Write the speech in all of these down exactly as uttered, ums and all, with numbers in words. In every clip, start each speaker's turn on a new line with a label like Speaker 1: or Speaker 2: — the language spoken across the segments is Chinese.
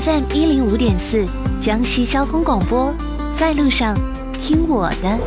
Speaker 1: F M 一零五点四，江西交通广播，在路上听我的。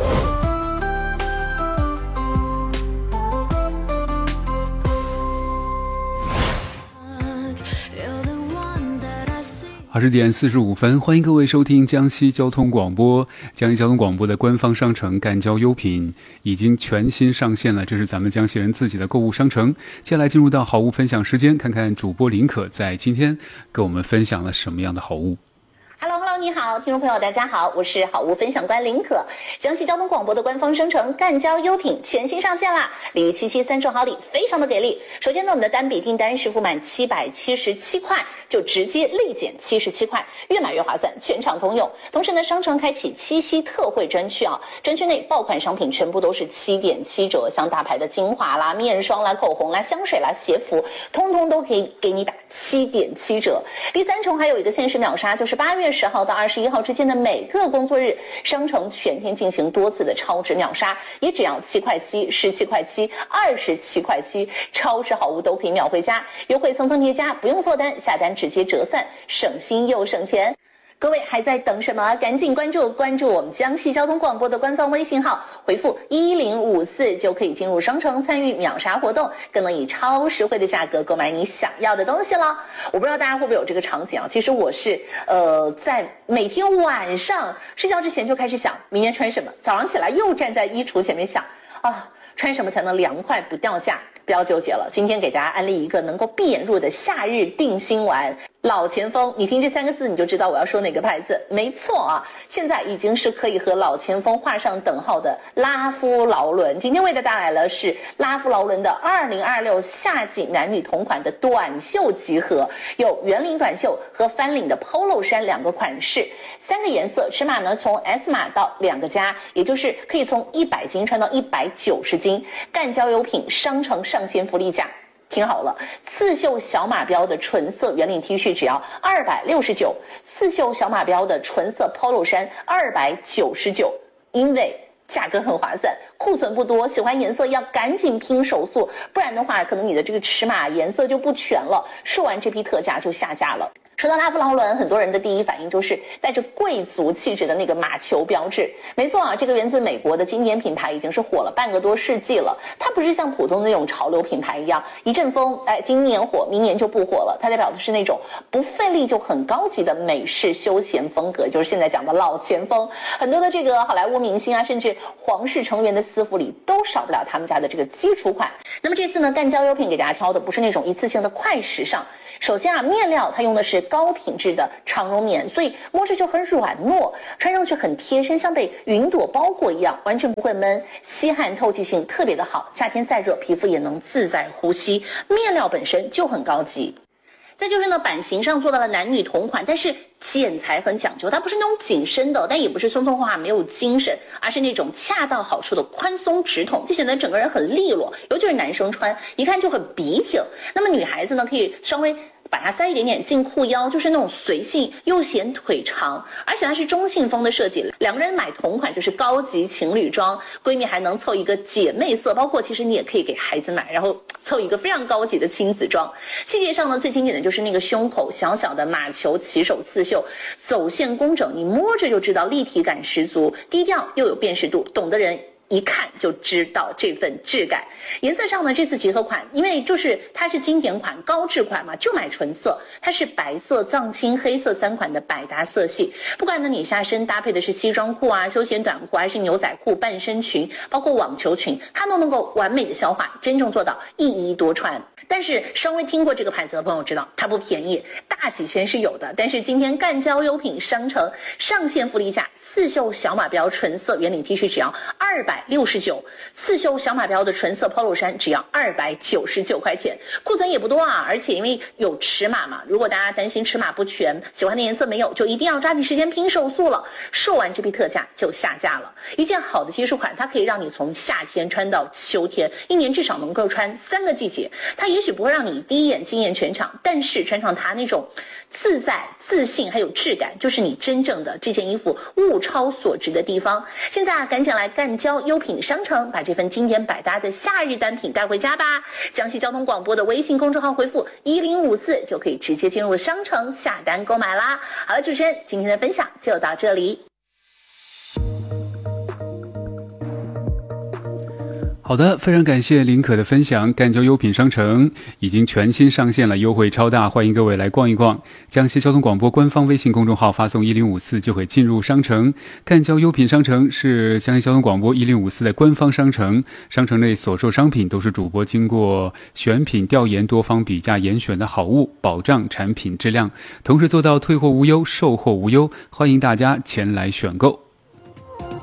Speaker 2: 二十点四十五分，欢迎各位收听江西交通广播。江西交通广播的官方商城赣交优品已经全新上线了，这是咱们江西人自己的购物商城。接下来进入到好物分享时间，看看主播林可在今天给我们分享了什么样的好物。
Speaker 3: Hello Hello， 你好，听众朋友大家好，我是好物分享官林可。江西交通广播的官方商城赣交优品全新上线啦，礼七七三重好礼非常的给力。首先呢，我们的单笔订单是付满七百七十七块就直接立减七十七块，越买越划算，全场通用。同时呢，商城开启七夕特惠专区啊，专区内爆款商品全部都是七点七折，像大牌的精华啦、面霜啦、口红啦、香水啦、鞋服，通通都可以给你打七点七折。第三重还有一个限时秒杀，就是八月十号到二十一号之间的每个工作日，商城全天进行多次的超值秒杀，也只要七块七、十七块七、二十七块七，超值好物都可以秒回家，优惠层层叠加，不用凑单，下单直接折算，省心又省钱。各位还在等什么？赶紧关注关注我们江西交通广播的官方微信号，回复一零五四就可以进入商城参与秒杀活动，更能以超实惠的价格购买你想要的东西了。我不知道大家会不会有这个场景啊？其实我是呃在每天晚上睡觉之前就开始想明天穿什么，早上起来又站在衣橱前面想啊，穿什么才能凉快不掉价？不要纠结了，今天给大家安利一个能够闭眼入的夏日定心丸老前锋。你听这三个字你就知道我要说哪个牌子，没错啊，现在已经是可以和老前锋画上等号的拉夫劳伦。今天为大家带来了是拉夫劳伦的二零二六夏季男女同款的短袖集合，有圆领短袖和翻领的 polo 衫两个款式，三个颜色，尺码呢从 S 码到两个加，也就是可以从一百斤穿到一百九十斤。赣交优品商城上线福利价，听好了，刺绣小马标的纯色圆领 T 恤只要二百六十九，刺绣小马标的纯色 polo 衫二百九十九，因为价格很划算，库存不多，喜欢颜色要赶紧拼手速，不然的话可能你的这个尺码颜色就不全了，说完这批特价就下架了。说到拉夫劳伦，很多人的第一反应就是带着贵族气质的那个马球标志。没错啊，这个源自美国的经典品牌已经是火了半个多世纪了。它不是像普通的那种潮流品牌一样，一阵风，哎，今年火，明年就不火了。它代表的是那种不费力就很高级的美式休闲风格，就是现在讲的老前锋。很多的这个好莱坞明星啊，甚至皇室成员的私服里都少不了他们家的这个基础款。那么这次呢，赣交优品给大家挑的不是那种一次性的快时尚。首先啊，面料它用的是高品质的长绒棉，所以摸着就很软糯，穿上去很贴身，像被云朵包裹一样，完全不会闷，吸汗透气性特别的好，夏天再热皮肤也能自在呼吸，面料本身就很高级。再就是呢，版型上做到了男女同款，但是剪裁很讲究，它不是那种紧身的，但也不是松松垮垮没有精神，而是那种恰到好处的宽松直筒，就显得整个人很利落，尤其是男生穿一看就很笔挺。那么女孩子呢，可以稍微把它塞一点点进裤腰，就是那种随性又显腿长，而且它是中性风的设计，两个人买同款就是高级情侣装，闺蜜还能凑一个姐妹色，包括其实你也可以给孩子买，然后凑一个非常高级的亲子装。细节上呢，最经典的就是那个胸口小小的马球起手刺绣，走线工整，你摸着就知道立体感十足，低调又有辨识度，懂的人一看就知道这份质感。颜色上呢，这次集合款因为就是它是经典款高质款嘛，就买纯色，它是白色藏青黑色三款的百搭色系。不管呢你下身搭配的是西装裤啊、休闲短裤还是牛仔裤、半身裙，包括网球裙，它都能够完美的消化，真正做到一衣多穿。但是稍微听过这个牌子的朋友知道它不便宜，大几千是有的，但是今天赣交优品商城上线福利价，刺绣小马标纯色圆领 T 恤只要二百六十九，刺绣小马标的纯色 polo 衫只要二百九十九块钱，库存也不多啊，而且因为有尺码嘛，如果大家担心尺码不全，喜欢的颜色没有，就一定要抓紧时间拼手速了，售完这批特价就下架了。一件好的基础款，它可以让你从夏天穿到秋天，一年至少能够穿三个季节。它也许不会让你第一眼惊艳全场，但是穿上它那种自在、自信还有质感，就是你真正的这件衣服物超所值的地方。现在啊，赶紧来赣交优优品商城，把这份经典百搭的夏日单品带回家吧。江西交通广播的微信公众号回复一零五四就可以直接进入商城下单购买啦。好了，主持人，今天的分享就到这里。
Speaker 2: 好的，非常感谢林可的分享。赣交优品商城已经全新上线了，优惠超大，欢迎各位来逛一逛。江西交通广播官方微信公众号发送一零五四就会进入商城。赣交优品商城是江西交通广播一零五四的官方商城，商城内所售商品都是主播经过选品调研、多方比价严选的好物，保障产品质量，同时做到退货无忧、售后无忧，欢迎大家前来选购。